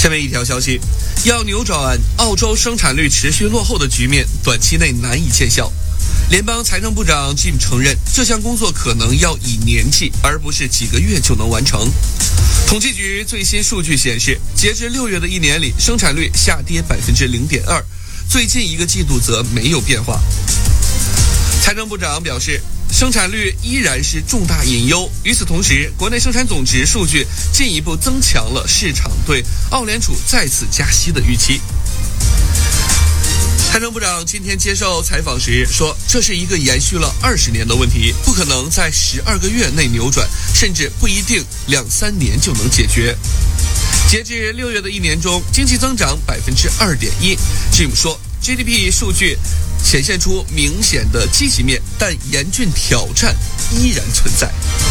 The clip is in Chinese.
下面一条消息，要扭转澳洲生产率持续落后的局面，短期内难以见效。联邦财政部长 Jim 承认，这项工作可能要以年计，而不是几个月就能完成。统计局最新数据显示，截至6月的一年里，生产率下跌 0.2%， 最近一个季度则没有变化。财政部长表示，生产率依然是重大隐忧。与此同时，国内生产总值数据进一步增强了市场对澳联储再次加息的预期。财政部长今天接受采访时说，这是一个延续了20年的问题，不可能在12个月内扭转，甚至不一定2-3年就能解决。截至6月的一年中，经济增长 2.1%。 Jim 说， GDP 数据显现出明显的积极面，但严峻挑战依然存在。